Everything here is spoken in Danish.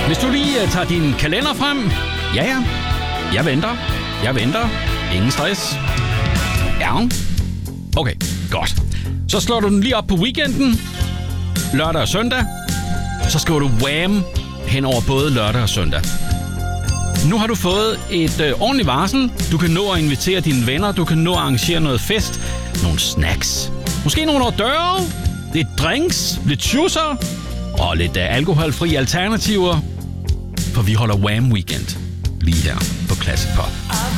Hvis du lige tager din kalender frem. Ja. Jeg venter. Ingen stress. Ja. Okay, godt. Så slår du den lige op på weekenden. Lørdag og søndag. Så skriver du Wham! Hen over både lørdag og søndag. Nu har du fået et ordentligt varsel. Du kan nå at invitere dine venner. Du kan nå at arrangere noget fest. Nogle snacks. Måske nogle hors d'oeuvre. Lidt drinks. Lidt schusser. Og lidt alkoholfri alternativer. For vi holder Wham! Weekend lige her på Classic Pop.